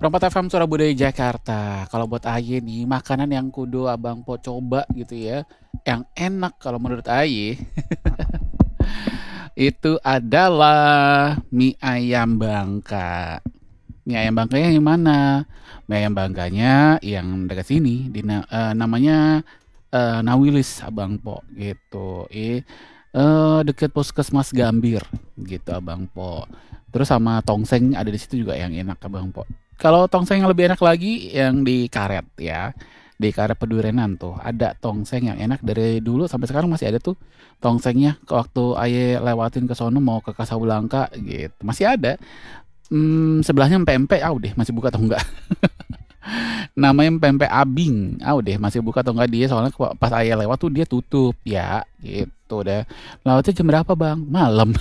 Perempat FM Surabaya Jakarta. Kalau buat Aye nih, makanan yang kudu Abang Po coba gitu ya. Yang enak kalau menurut Aye itu adalah mie ayam Bangka. Mie ayam Bangkanya yang mana? Mie ayam Bangkanya yang dekat sini namanya Nawilis Abang Po gitu. Deket Puskesmas Gambir gitu Abang Po. Terus sama tongseng ada di situ juga yang enak Abang Po. Kalau tongseng yang lebih enak lagi yang di karet ya. Di karet Pedurenan tuh ada tongseng yang enak dari dulu sampai sekarang masih ada tuh tongsengnya. Ke waktu Aye lewatin ke sono mau ke Kasablanka gitu masih ada. Sebelahnya pempek, deh masih buka atau enggak? Namanya pempek Abing, deh masih buka atau enggak dia soalnya pas Ayah lewat tuh dia tutup ya, gitu deh. Lewatnya jam berapa bang? Malam,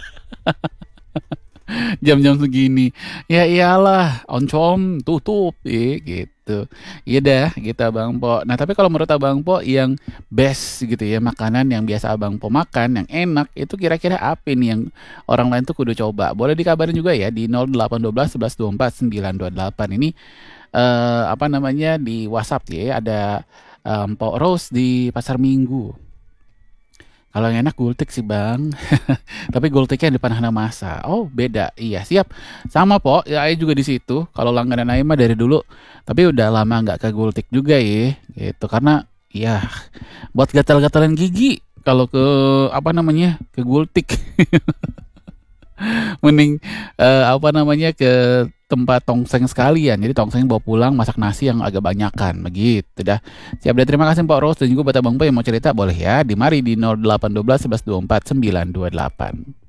jam-jam segini. Ya iyalah, oncom tutup, gitu. Iya dah, gitu Abang Po. Nah tapi kalau menurut Abang Po yang best gitu ya makanan yang biasa Abang Po makan yang enak itu kira-kira apa nih yang orang lain tuh kudu coba? Boleh dikabarin juga ya di 0812 11 24 928 ini apa namanya di WhatsApp ya ada Pok Rose di Pasar Minggu. Kalau yang enak gultik sih bang, tapi gultiknya di depan Hana Masa. Oh beda, iya siap. Sama Pok, ya Ayo juga di situ. Kalau langganan Ayo mah dari dulu, tapi udah lama nggak ke gultik juga ya, gitu. Karena ya buat gatal-gatalan gigi. Kalau ke apa namanya ke gultik, mending apa namanya ke tempat tongseng sekalian. Jadi tongseng bawa pulang masak nasi yang agak banyakan begitu dah. Siap deh terima kasih Pak Ros dan juga buat Abang Po yang mau cerita boleh ya di mari di 0812 11 24 928.